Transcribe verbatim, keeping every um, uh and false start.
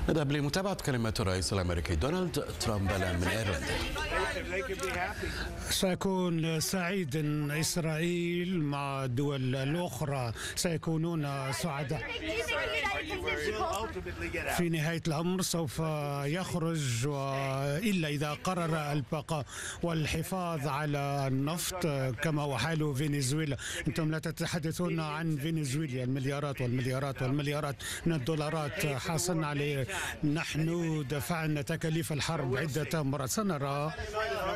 نذهب لمتابعة كلمة الرئيس الأمريكي دونالد ترامب الآن من إيرلندا. سيكون سعيد إسرائيل مع الدول الأخرى سيكونون سعداء. في نهاية الأمر سوف يخرج إلا إذا قرر البقاء والحفاظ على النفط كما هو حال فنزويلا. أنتم لا تتحدثون عن فنزويلا، المليارات والمليارات والمليارات من الدولارات حصلنا عليه. نحن دفعنا تكاليف الحرب عدة مرات. سنرى